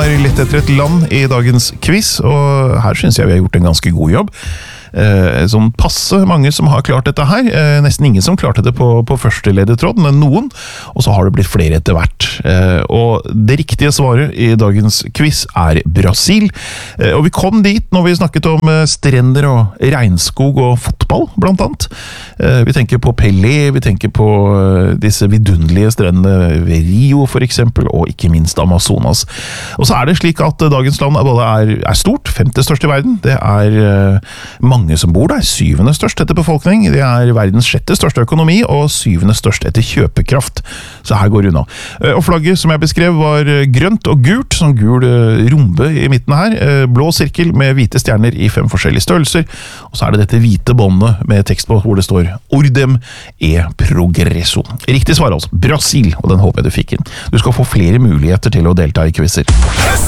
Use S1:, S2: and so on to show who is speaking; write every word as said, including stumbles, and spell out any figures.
S1: har lett etter et land i dagens quiz, og her synes jeg vi har gjort en ganske god jobb. Eh, sånn passe mange som har klart dette her. Eh, nesten ingen som klarte det på, på første ledetråd, men noen. Og så har det blitt flere etter hvert. Eh, og det riktige svaret i dagens quiz er Brasil. Eh, og vi kom dit når vi snakket om eh, strender og regnskog og fotball, blant annet. Eh, vi tenker på Pelé, vi tenker på eh, disse vidundelige strendene ved Rio for eksempel, og ikke minst Amazonas. Og så er det slik at eh, dagens land er, både er, er stort, femte største i verden. Det er eh, mange som bor der, syvende størst etter befolkning, det er verdens sjette største økonomi, og syvende størst etter kjøpekraft. Så her går det unna. Og flagget som jeg beskrev var grønt og gult, sånn gul rombe i midten her, blå sirkel med hvite stjerner i fem forskjellige størrelser, og så er det dette hvite båndet med tekst på hvor det står Ordem e Progresso. Riktig svar altså, Brasil, og den håper jeg du fikk inn. Du skal få flere muligheter til å delta i quizzer.